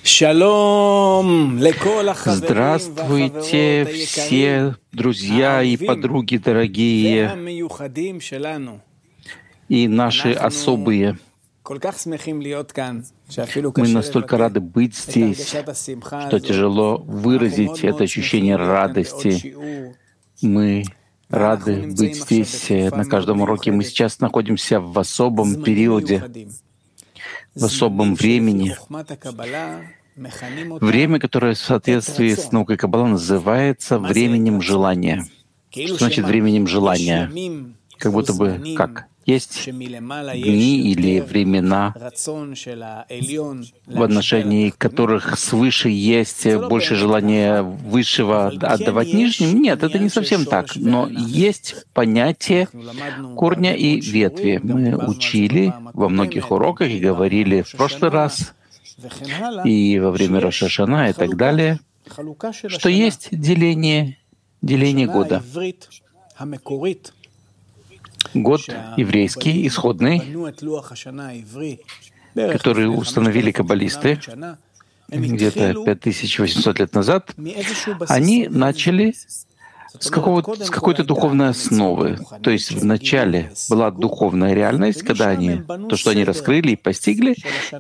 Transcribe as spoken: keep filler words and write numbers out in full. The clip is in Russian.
Здравствуйте, все друзья и подруги дорогие, и наши особые. Мы настолько рады быть здесь, что тяжело выразить это ощущение радости. Мы рады быть здесь на каждом уроке. Мы сейчас находимся в особом периоде, в особом времени. Время, которое в соответствии с наукой Каббала называется временем желания. Что значит временем желания? Как будто бы как? Есть дни или времена, в отношении которых свыше есть больше желания высшего отдавать нижним? Нет, это не совсем так. Но есть понятие корня и ветви. Мы учили во многих уроках и говорили в прошлый раз, и во время Рош ха-Шана и так далее, что есть деление, деление года. Год еврейский, исходный, который установили каббалисты где-то пять тысяч восемьсот лет назад, они начали с, какого-то, с какой-то духовной основы. То есть вначале была духовная реальность, когда они, то, что они раскрыли и постигли,